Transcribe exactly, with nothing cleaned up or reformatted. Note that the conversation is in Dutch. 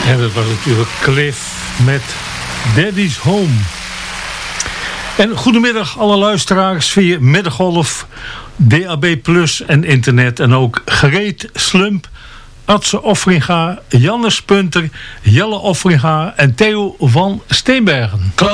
En dat was natuurlijk Cliff met Daddy's Home. En goedemiddag alle luisteraars via Middengolf, D A B plus en internet. En ook Greet Slump, Adse Offringa, Janne Spunter, Jelle Offringa en Theo van Steenbergen.